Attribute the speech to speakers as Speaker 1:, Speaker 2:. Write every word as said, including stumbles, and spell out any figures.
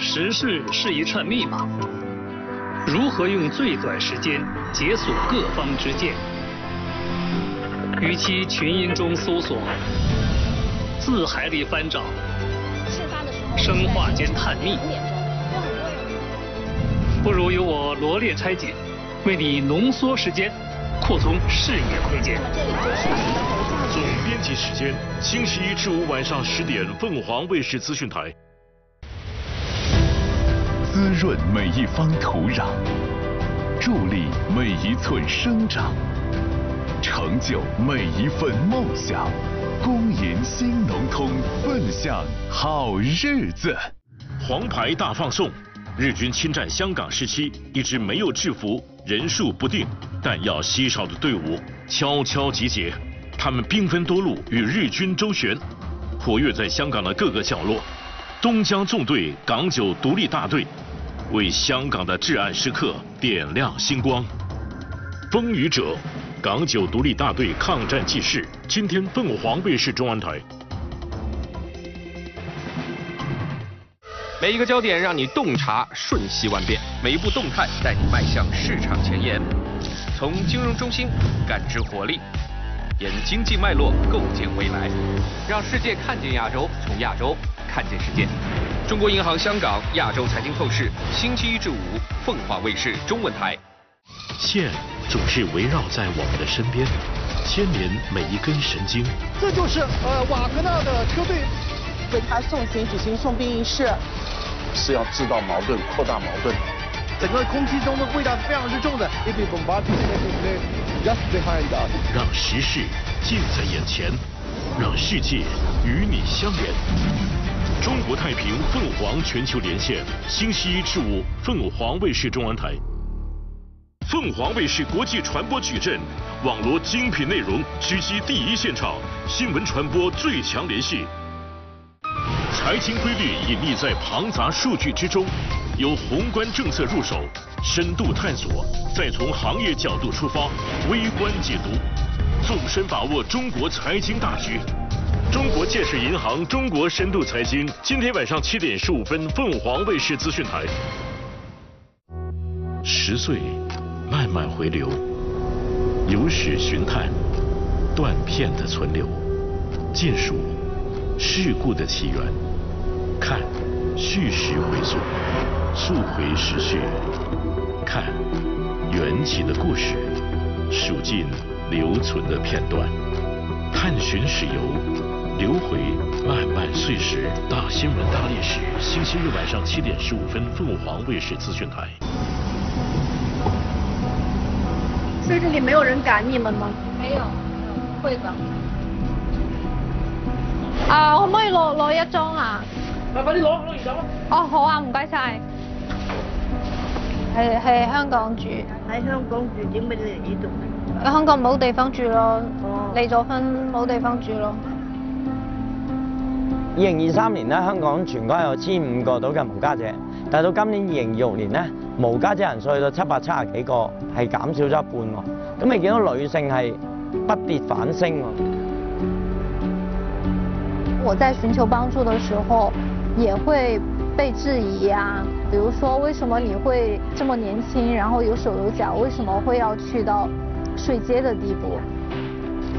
Speaker 1: 时事是一串密码，如何用最短时间解锁各方之见？与其群音中搜索，字海里翻找，生化间探秘，不如由我罗列拆解，为你浓缩时间，扩充视野空间。
Speaker 2: 总编辑时间：星期一至五晚上十点，凤凰卫视资讯台。
Speaker 3: 滋润每一方土壤，助力每一寸生长，成就每一份梦想。公银新农通，奔向好日子。
Speaker 2: 黄牌大放送。日军侵占香港时期，一支没有制服、人数不定、弹药稀少的队伍悄悄集结，他们兵分多路与日军周旋，活跃在香港的各个角落。东江纵队港九独立大队为香港的至暗时刻点亮星光。风雨者，港九独立大队抗战纪事，今天凤凰卫视中文台。
Speaker 4: 每一个焦点让你洞察瞬息万变，每一步动态带你迈向市场前沿。从金融中心感知活力，沿经济脉络构建未来，让世界看见亚洲，从亚洲看见世界。中国银行香港亚洲财经透视，星期一至五，凤凰卫视中文台。
Speaker 2: 线总是围绕在我们的身边，牵连每一根神经。
Speaker 5: 这就是呃瓦格纳的车队。
Speaker 6: 为他送行举行送殡仪式，
Speaker 7: 是要制造矛盾、扩大矛盾。
Speaker 5: 整个空气中的味道是非常之重的。
Speaker 2: 让时事近在眼前，让世界与你相连。中国太平凤凰全球连线，星期一至五，凤凰卫视中文台。凤凰卫视国际传播矩阵，网罗精品内容，直击第一现场，新闻传播最强联系。财经规律隐匿在庞杂数据之中，由宏观政策入手，深度探索，再从行业角度出发，微观解读，纵深把握中国财经大局。中国建设银行中国深度财经，今天晚上七点十五分，凤凰卫视资讯台。十岁慢慢回流，有史寻探，断片的存留，尽数事故的起源，看叙事回溯，溯回时序，看缘起的故事，数尽留存的片段，探寻史游，流回漫漫岁时。大新闻大历史，星期日晚上七点十五分，凤凰卫视资讯台。
Speaker 8: 所以这里没有人赶你们吗？
Speaker 9: 沒有，會的。
Speaker 8: 啊，可唔可以攞攞一張啊？
Speaker 5: 快快啲攞，攞完走啊！
Speaker 8: 哦，好啊，唔該晒。係係香港住。
Speaker 6: 喺香港住，點解你嚟呢度？
Speaker 8: 香港冇地方住咯，
Speaker 6: 哦、
Speaker 8: 離咗婚冇地方住咯。
Speaker 10: 二零二三年咧，香港全港有千五個到嘅無家者，但係到今年二零二六年咧，無家者人數去到七百七十幾個，係減少咗一半喎。咁你見到女性係不跌反升喎。
Speaker 8: 我在尋求幫助的時候，也會被質疑啊，比如說為什麼你會這麼年輕，然後有手有腳，為什麼會要去到睡街的地步？